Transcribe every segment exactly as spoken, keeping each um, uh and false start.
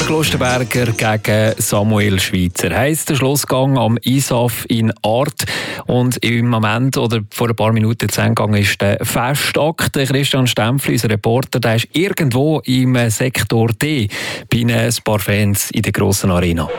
Klosterberger gegen Samuel Schweitzer. Heisst der Schlussgang am I S A F in Art. Und im Moment, oder vor ein paar Minuten zu Ende gegangen, ist der Festakt. Christian Stempfli, unser Reporter, der ist irgendwo im Sektor D bei ein paar Fans in der grossen Arena.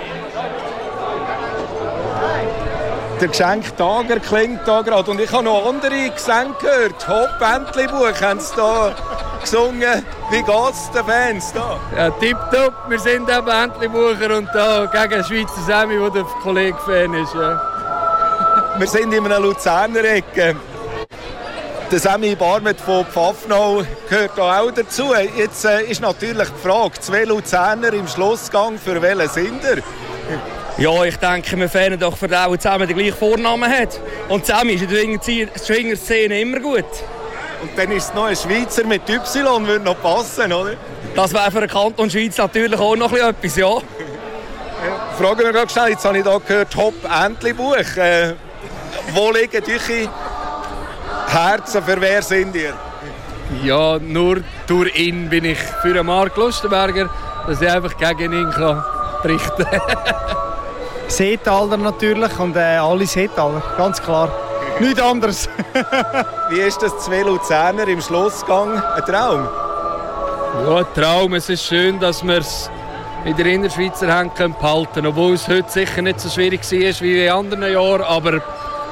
Der Geschenk Tager klingt da gerade. Und ich habe noch andere Gesänge gehört. Hopp, Bentley-Buch haben sie da gesungen. Wie geht's den Fans da? Ja, tipptopp. Wir sind eben Bentley-Bucher und da gegen Schweizer Semi, der der Kollege Fan ist. Ja. Wir sind in einer Luzerner Ecke. Der Semi Barmet von Pfaffenau gehört da auch dazu. Jetzt äh, ist natürlich die Frage, zwei Luzerner im Schlussgang, für welchen sind ihr? Ja, ich denke, wir fehlen doch für den, der zusammen den gleichen Vornamen hat. Und zusammen ist in der Schwingerszene immer gut. Und dann ist es noch ein Schweizer mit Y, würde noch passen, oder? Das wäre für den Kanton Schweiz natürlich auch noch etwas, ja. Fragen wir gerade schnell, jetzt habe ich da gehört, Hopp, Entli-Buch. Äh, wo liegen eure Herzen, für wer sind ihr? Ja, nur durch ihn bin ich für den Marc Klosterberger, dass ich einfach gegen ihn kann berichten kann. Seetaler natürlich und äh, alle Seetaler, ganz klar. Nichts anderes. Wie ist das, zwei Luzerner im Schlussgang? Ein Traum? Ja, ein Traum. Es ist schön, dass wir es in der Innerschweizer Hand behalten können. Obwohl es heute sicher nicht so schwierig war wie in anderen Jahren. Aber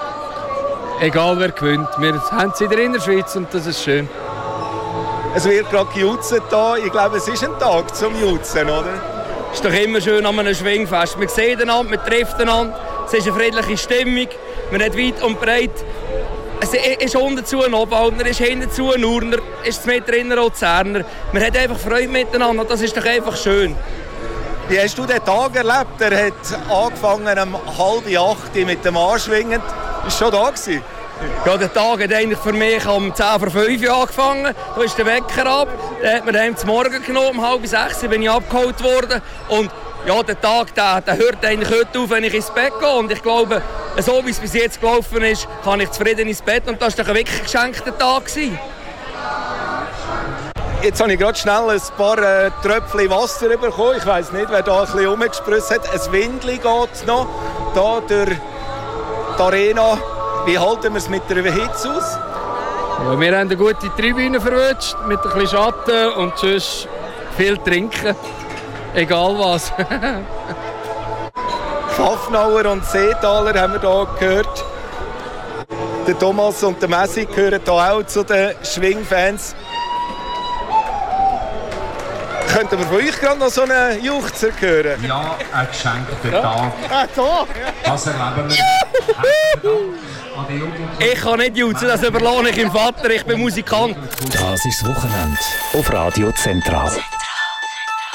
egal wer gewinnt, wir haben es in der Innerschweiz und das ist schön. Es wird gerade gejutzt hier. Ich glaube, es ist ein Tag zum Jutzen, oder? Es ist doch immer schön an einem Schwingfest. Man sieht einander, man trifft einander. Es ist eine friedliche Stimmung. Man hat weit und breit. Es ist unten zu ein Obwaldner, es ist hinten zu ein Urner, es ist mit drinnen Luzerner. Man hat einfach Freude miteinander. Das ist doch einfach schön. Wie hast du den Tag erlebt? Er hat angefangen um halb acht mit dem Anschwingen. Ist schon da gewesen? Ja, der Tag hat eigentlich für mich um zehn vor fünf angefangen. Da ist der Wecker ab. Dann hat man den zum Morgen genommen. Um halb sechs bin ich abgeholt worden. Und ja, der Tag der, der hört eigentlich heute auf, wenn ich ins Bett gehe. Und ich glaube, so wie es bis jetzt gelaufen ist, kann ich zufrieden ins Bett. Und das war doch ein wirklich geschenkter Tag gewesen. Jetzt habe ich gerade schnell ein paar äh, Tröpfchen Wasser bekommen. Ich weiss nicht, wer da ein bisschen rumgespritzt hat. Ein Windli geht noch da durch die Arena. Wie halten wir es mit der Hitze aus? Ja, wir haben eine gute Tribüne verwünscht, mit ein bisschen Schatten und sonst viel trinken. Egal was. Pfaffenauer und Seetaler haben wir hier gehört. Der Thomas und der Messi gehören hier auch zu den Schwingfans. Könnten wir von euch gerade noch so einen Juchzer hören? Ja, ein geschenkter Tag. Ah, da! Das erleben wir. Ich kann nicht jutzen, das überlasse ich im Vater, ich bin Musikant. Das ist das Wochenende auf Radio Zentral.